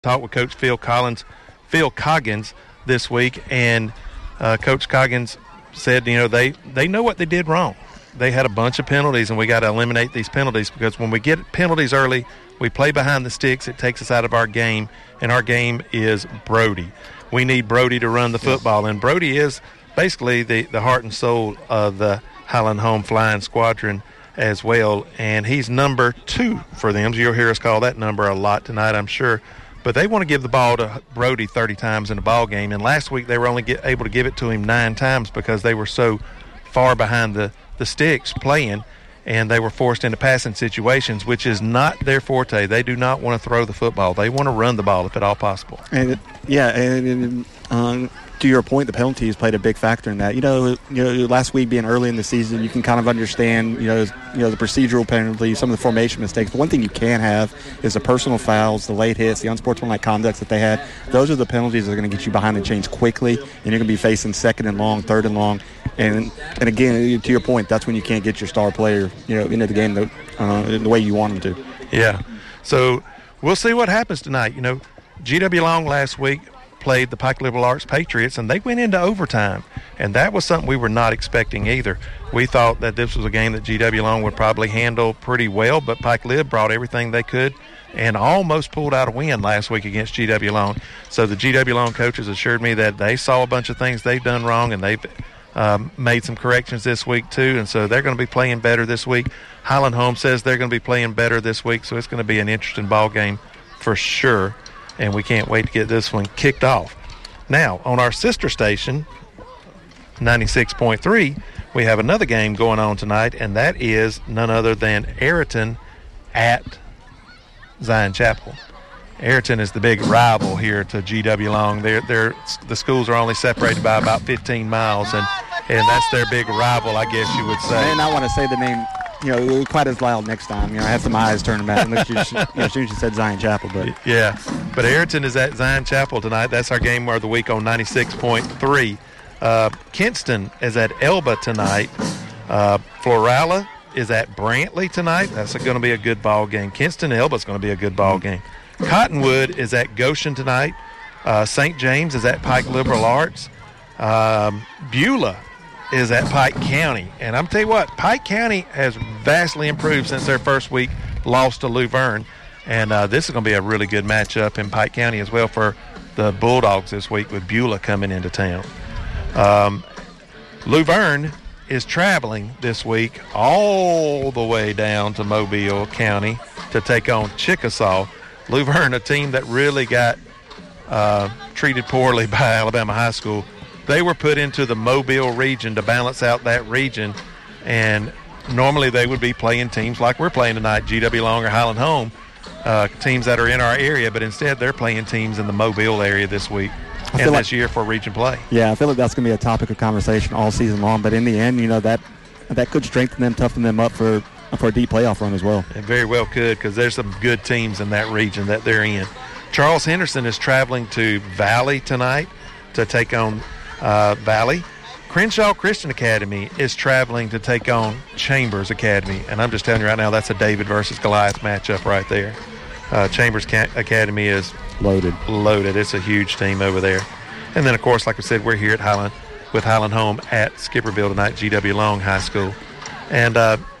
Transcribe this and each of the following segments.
talked with Coach Phil Coggins this week, and Coach Coggins said, they know what they did wrong. They had a bunch of penalties, and we got to eliminate these penalties, because when we get penalties early, we play behind the sticks. It takes us out of our game, and our game is Brody. We need Brody to run the football, and Brody is basically the heart and soul of the Highland Home Flying Squadron as well, and he's number 2 for them. You'll hear us call that number a lot tonight, I'm sure. But they want to give the ball to Brody 30 times in a ball game, and last week they were only able to give it to him 9 times because they were so far behind the sticks playing, and they were forced into passing situations, which is not their forte. They do not want to throw the football. They want to run the ball if at all possible. And to your point, the penalties played a big factor in that. Last week being early in the season, you can kind of understand, the procedural penalties, some of the formation mistakes. But one thing you can have is the personal fouls, the late hits, the unsportsmanlike conducts that they had. Those are the penalties that are going to get you behind the chains quickly, and you're going to be facing 2nd and long, 3rd and long. And again, to your point, that's when you can't get your star player, into the game the way you want them to. Yeah. So we'll see what happens tonight. GW Long last week played the Pike Liberal Arts Patriots, and they went into overtime, and that was something we were not expecting either. We thought that this was a game that GW Long would probably handle pretty well, but Pike Lib brought everything they could and almost pulled out a win last week against GW Long. So the GW Long coaches assured me that they saw a bunch of things they've done wrong, and they've made some corrections this week too, and so they're going to be playing better this week. Highland Home says they're going to be playing better this week, so it's going to be an interesting ball game for sure, and we can't wait to get this one kicked off. Now, on our sister station, 96.3, we have another game going on tonight, and that is none other than Ayrton at Zion Chapel. Ayrton is the big rival here to GW Long. The schools are only separated by about 15 miles, and that's their big rival, I guess you would say. I may not want to say the name, quite as loud next time. I had some eyes turning back and looked as soon as you said Zion Chapel. But yeah, but Ayrton is at Zion Chapel tonight. That's our game of the week on 96.3. Kinston is at Elba tonight. Florala is at Brantley tonight. That's going to be a good ball game. Kinston Elba is going to be a good ball game. Cottonwood is at Goshen tonight. St. James is at Pike Liberal Arts. Beulah is at Pike County. And I'm telling you what, Pike County has vastly improved since their first week loss to Luverne. And this is going to be a really good matchup in Pike County as well for the Bulldogs this week with Beulah coming into town. Luverne is traveling this week all the way down to Mobile County to take on Chickasaw. Luverne, a team that really got treated poorly by Alabama High School. They were put into the Mobile region to balance out that region, and normally they would be playing teams like we're playing tonight, GW Long or Highland Home, teams that are in our area, but instead they're playing teams in the Mobile area this week and this year for region play. Yeah, I feel like that's going to be a topic of conversation all season long, but in the end, that could strengthen them, toughen them up for a deep playoff run as well. It very well could, because there's some good teams in that region that they're in. Charles Henderson is traveling to Valley tonight to take on Valley. Crenshaw Christian Academy is traveling to take on Chambers Academy, and I'm just telling you right now, that's a David versus Goliath matchup right there. Chambers Academy is loaded. It's a huge team over there. And then, of course, like I said, we're here at Highland with Highland Home at Skipperville tonight, GW Long High School. And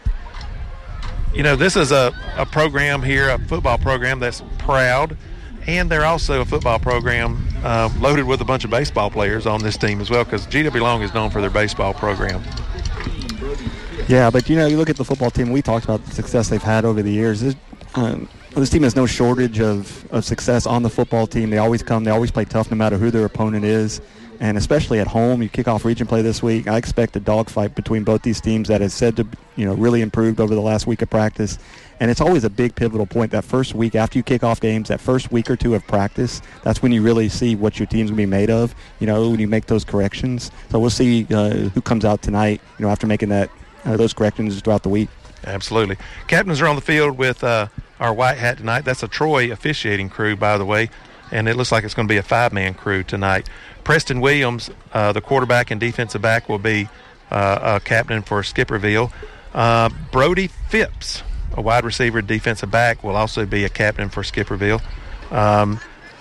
this is a program here, a football program that's proud, and they're also a football program loaded with a bunch of baseball players on this team as well, because GW Long is known for their baseball program. Yeah, but you look at the football team, we talked about the success they've had over the years. This team has no shortage of success on the football team. They always come, they always play tough no matter who their opponent is. And especially at home, you kick off region play this week. I expect a dogfight between both these teams that has said to, really improved over the last week of practice. And it's always a big pivotal point, that first week after you kick off games, that first week or two of practice. That's when you really see what your team's going to be made of, when you make those corrections. So we'll see who comes out tonight, after making those corrections throughout the week. Absolutely. Captains are on the field with our white hat tonight. That's a Troy officiating crew, by the way, and it looks like it's going to be a 5-man crew tonight. Preston Williams, the quarterback and defensive back, will be a captain for Skipperville. Brody Phipps, a wide receiver defensive back, will also be a captain for Skipperville.